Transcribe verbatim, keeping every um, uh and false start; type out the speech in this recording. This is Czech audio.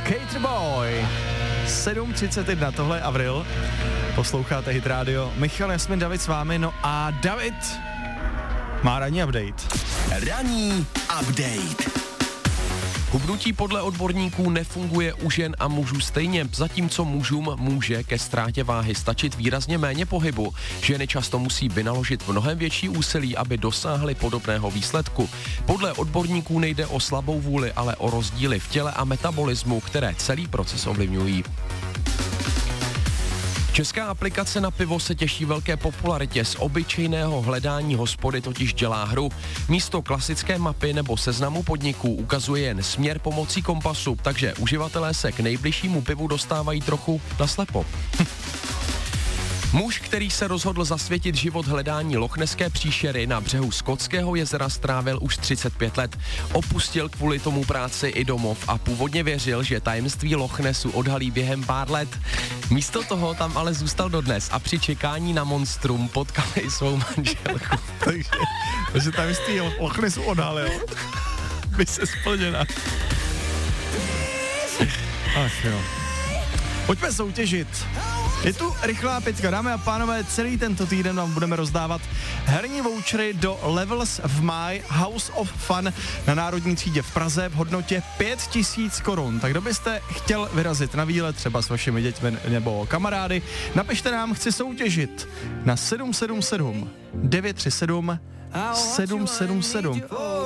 Skater Boy. sedm třicet jedna, tohle je Avril. Posloucháte Hit Radio. Michal, Jasmin, David s vámi. No a David má ranní update. Ranní update. Hubnutí podle odborníků nefunguje u žen a mužů stejně, zatímco mužům může ke ztrátě váhy stačit výrazně méně pohybu. Ženy často musí vynaložit mnohem větší úsilí, aby dosáhly podobného výsledku. Podle odborníků nejde o slabou vůli, ale o rozdíly v těle a metabolismu, které celý proces ovlivňují. Česká aplikace na pivo se těší velké popularitě, z obyčejného hledání hospody totiž dělá hru. Místo klasické mapy nebo seznamu podniků ukazuje jen směr pomocí kompasu, takže uživatelé se k nejbližšímu pivu dostávají trochu naslepo. Muž, který se rozhodl zasvětit život hledání lochnesské příšery na břehu Skotského jezera, strávil už třicet pět let. Opustil kvůli tomu práci i domov a původně věřil, že tajemství Lochnesu odhalí během pár let. Místo toho tam ale zůstal dodnes a při čekání na monstrum potkal i svou manželku. takže, takže tajemství Lochnesu odhalil. By se splněna. Ach jo. Pojďme soutěžit. Je tu rychlá pětka, dámy a pánové, celý tento týden vám budeme rozdávat herní vouchery do Levels v My House of Fun na Národní třídě v Praze v hodnotě pět tisíc korun. Tak kdo byste chtěl vyrazit na výlet třeba s vašimi dětmi nebo kamarády, napište nám, chci soutěžit na sedm sedm sedm devět tři sedm sedm sedm sedm.